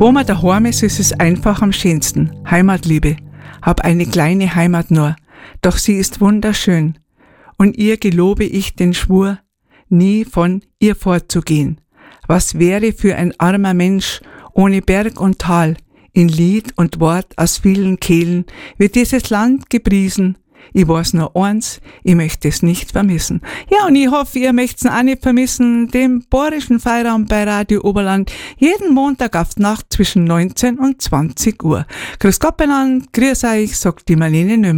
Wo man daheim ist es einfach am schönsten. Heimatliebe. Hab eine kleine Heimat nur, doch sie ist wunderschön. Und ihr gelobe ich den Schwur, nie von ihr fortzugehen. Was wäre für ein armer Mensch ohne Berg und Tal? In Lied und Wort aus vielen Kehlen wird dieses Land gepriesen. Ich weiß nur eins, ich möchte es nicht vermissen. Ja, und ich hoffe, ihr möchtet's auch nicht vermissen, den Bayerischen Feierabend bei Radio Oberland, jeden Montag auf die Nacht zwischen 19 und 20 Uhr. Grüß Gott beieinander, grüß euch, sagt die Marlene Nömer.